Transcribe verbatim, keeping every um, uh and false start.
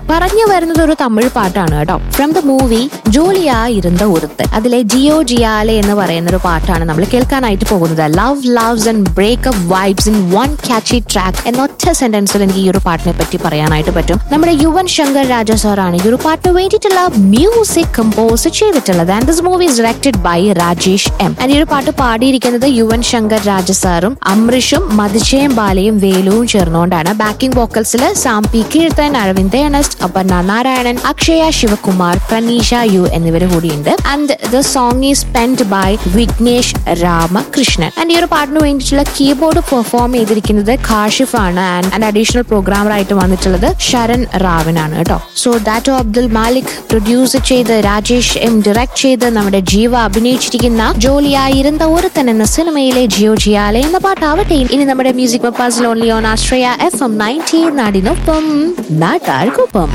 പറഞ്ഞു വരുന്നത് ഒരു തമിഴ് പാട്ടാണ് കേട്ടോ. ഫ്രം ദ മൂവി ജോലിയാ ഇരുന്ന ഒരുത്ത്, അതിലെ ജിയോ ജിയാലെ എന്ന് പറയുന്ന ഒരു പാട്ടാണ് നമ്മൾ കേൾക്കാനായിട്ട് പോകുന്നത്. Love loves and breakup vibes in one catchy track എന്ന ഒറ്റ സെന്റൻസിൽ എനിക്ക് ഈ ഒരു പാട്ടിനെ പറ്റി പറയാനായിട്ട് പറ്റും. നമ്മുടെ യുവൻ ശങ്കർ രാജ സാറാണ് ഈ ഒരു പാട്ടിന് വേണ്ടിയിട്ടുള്ള മ്യൂസിക് കമ്പോസ് ചെയ്തിട്ടുള്ളത്. And this movie is directed by Rajesh M. And ഈ ഒരു പാട്ട് പാടിയിരിക്കുന്നത് യുവൻ ശങ്കർ രാജ സാറും അമൃഷും മതിജയം ബാലയും വേലുവും ചേർന്നുകൊണ്ടാണ്. Backing വോക്കൽസിൽ Sam P Keerthan, Aravind Ernest, Aparna Narayanan, Akshaya Shivakumar, പ്രനീഷ U എന്നിവർ കൂടിയുണ്ട്. And the song is പെൻഡ് by Vignesh Ramakrishnan. And ഈ ഒരു പാട്ടിന് വേണ്ടിയിട്ടുള്ള കീബോർഡ് പെർഫോം ചെയ്തിരിക്കുന്നത് കാഷിഫ് ആണ്. ആൻഡ് അഡീഷണൽ പ്രോഗ്രാമർ ആയിട്ട് വന്നിട്ടുള്ളത് ശരൺ റാവനാണ് കേട്ടോ. സോ ദാറ്റോ അബ്ദുൽ മാലിക് പ്രൊഡ്യൂസ് ചെയ്ത് രാജേഷ് എം ഡയറക്ട് ചെയ്ത് നമ്മുടെ ജീവ അഭിനയിച്ചിരിക്കുന്ന ജോലിയായിരുന്ന ഒരുത്തൻ എന്ന സിനിമയിലെ ജിയോ ജിയാലെ എന്ന പാട്ടാവട്ടെ ഇനി നമ്മുടെ music പർപ്പസിൽ only on Ashraya F M ninety നാടിനൊപ്പം നാട്ടാർക്കൊപ്പം.